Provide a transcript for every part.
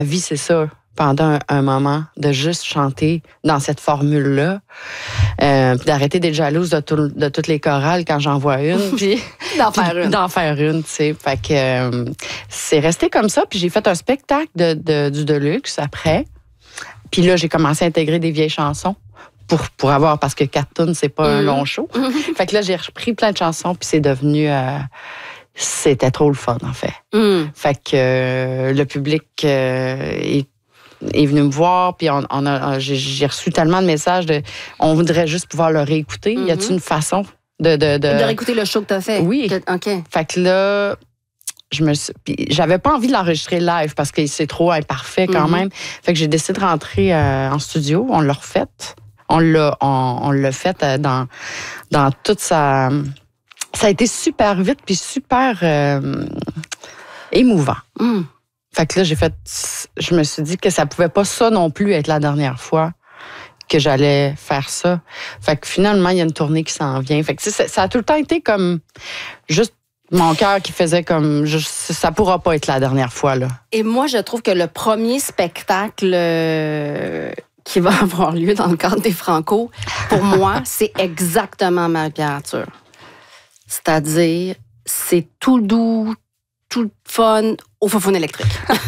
vie, c'est ça. Pendant un moment, de juste chanter dans cette formule-là, puis d'arrêter d'être jalouse de toutes les chorales quand j'en vois une, puis d'en faire une, tu sais. Fait que c'est resté comme ça, puis j'ai fait un spectacle du Deluxe après. Puis là, j'ai commencé à intégrer des vieilles chansons pour avoir, parce que 4 tunes, c'est pas un long show. Fait que là, j'ai repris plein de chansons, puis c'est devenu... c'était trop le fun, en fait. Fait que le public est venu me voir, puis j'ai reçu tellement de messages on voudrait juste pouvoir le réécouter. Y a-t-il une façon de réécouter le show que t'as fait? Oui. OK. Fait que là, puis j'avais pas envie de l'enregistrer live parce que c'est trop imparfait quand même. Fait que j'ai décidé de rentrer en studio. On l'a refait. On l'a fait dans toute sa... Ça a été super vite puis super émouvant. Fait que là, je me suis dit que ça pouvait pas ça non plus être la dernière fois que j'allais faire ça. Fait que finalement, il y a une tournée qui s'en vient. Fait que ça a tout le temps été comme juste mon cœur qui faisait comme ça pourra pas être la dernière fois, là. Et moi, je trouve que le premier spectacle qui va avoir lieu dans le cadre des Franco, pour moi, c'est exactement Marie-Pierre Arthur. C'est-à-dire, c'est tout doux, tout fun au Faux-Foune électrique.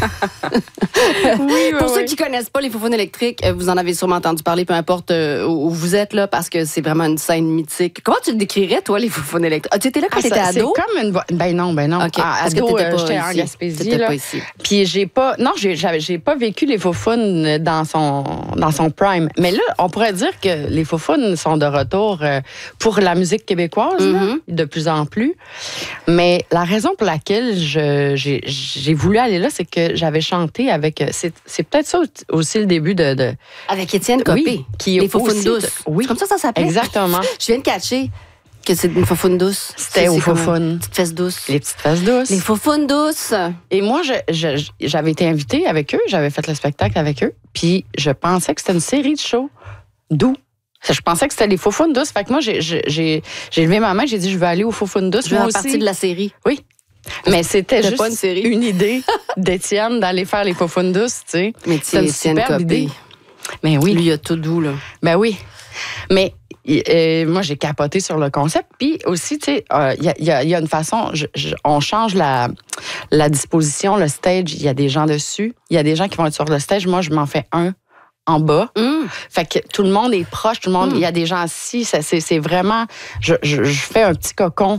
Pour ceux qui connaissent pas les Faux-Founes électriques, vous en avez sûrement entendu parler, peu importe où vous êtes, là, parce que c'est vraiment une scène mythique. Comment tu le décrirais, toi, les Faux-Founes électriques? Tu étais là quand tu étais ado? C'est comme une... Ben non. Okay. Parce ado, que j'étais en Gaspésie. T'étais pas ici. Puis j'ai pas vécu les Faux-Founes dans son prime. Mais là, on pourrait dire que les Faux-Founes sont de retour pour la musique québécoise, là, de plus en plus. Mais la raison pour laquelle j'ai voulu aller là, c'est que j'avais chanté avec... C'est peut-être ça aussi le début de... Avec Étienne Copé, oui, qui les Faux-Founes douces. Oui. Comme ça s'appelait? Exactement. Je viens de catcher que c'est une Faux-Foune douce. C'était aux Faux-Founes. Petites fesses douces. Les petites fesses douces. Les Faux-Founes douces. Et moi, j'avais été invitée avec eux, j'avais fait le spectacle avec eux, puis je pensais que c'était une série de shows doux. Je pensais que c'était les Faux-Founes douces. Fait que moi, j'ai levé ma main, j'ai dit, je veux aller aux Faux-Founes douces. Je veux faire partie de la série. Oui. Mais c'était juste pas une série. Une idée d'Étienne d'aller faire les Faux-Founes douces, tu sais. Mais c'est une super Copé. Idée. Mais oui. Lui, il a tout doux, là. Ben oui. Mais moi, j'ai capoté sur le concept. Puis aussi, tu sais, il y a une façon, on change la disposition, le stage. Il y a des gens dessus. Il y a des gens qui vont être sur le stage. Moi, je m'en fais un en bas. Fait que tout le monde est proche, tout le monde, il y a des gens assis. C'est vraiment... Je fais un petit cocon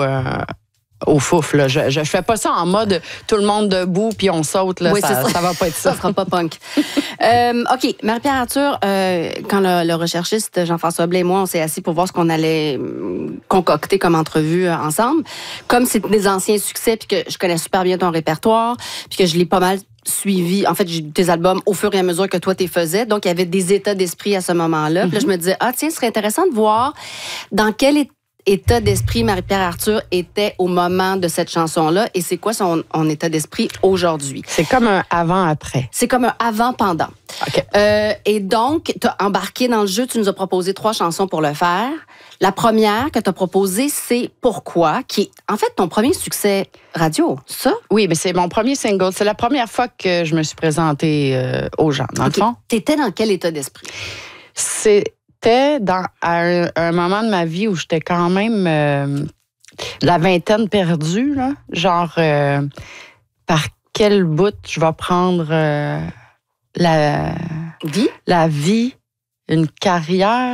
au fouf, là. Je fais pas ça en mode tout le monde debout puis on saute, là. Oui, ça va pas être ça. Ça sera pas punk. OK. Marie-Pierre Arthur, quand le recherchiste Jean-François Blais et moi, on s'est assis pour voir ce qu'on allait concocter comme entrevue ensemble. Comme c'est des anciens succès puis que je connais super bien ton répertoire puis que je l'ai pas mal suivi, en fait, j'ai tes albums au fur et à mesure que toi, t'es faisais. Donc, il y avait des états d'esprit à ce moment-là. Puis là, je me disais, tiens, ce serait intéressant de voir dans quel état d'esprit Marie-Pierre Arthur était au moment de cette chanson-là et c'est quoi son état d'esprit aujourd'hui. C'est comme un avant-après. C'est comme un avant-pendant. OK. Et donc, tu as embarqué dans le jeu, tu nous as proposé 3 chansons pour le faire. La première que tu as proposée, c'est Pourquoi, qui est en fait ton premier succès radio, ça? Oui, mais c'est mon premier single. C'est la première fois que je me suis présentée aux gens, dans le fond. T'étais dans quel état d'esprit? C'était à un moment de ma vie où j'étais quand même la vingtaine perdue, là. Genre, par quel bout je vais prendre la vie, une carrière.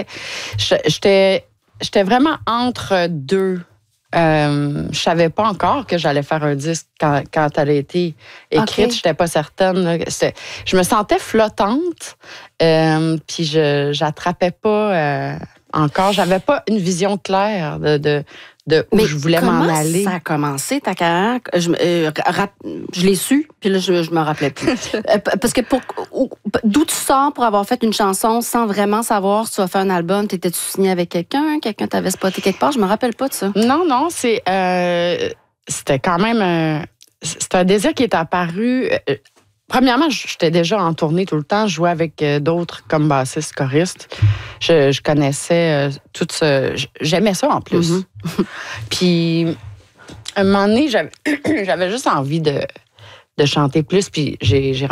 J'étais vraiment entre deux. Je savais pas encore que j'allais faire un disque quand elle a été écrite. Okay. J'étais pas certaine. Là. Je me sentais flottante, puis j'attrapais pas encore. J'avais pas une vision claire de où je voulais m'en aller. Ça a commencé, ta carrière? Je l'ai su, puis là, je me rappelais plus. Parce que d'où tu sors pour avoir fait une chanson sans vraiment savoir si tu vas faire un album? T'étais-tu signé avec quelqu'un? Quelqu'un t'avait spoté quelque part? Je me rappelle pas de ça. Non, c'était quand même... c'est un désir qui est apparu... Premièrement, j'étais déjà en tournée tout le temps. Je jouais avec d'autres comme bassistes, choristes. Je connaissais tout ça. J'aimais ça en plus. Puis, un moment donné, j'avais juste envie de chanter plus. Puis, j'ai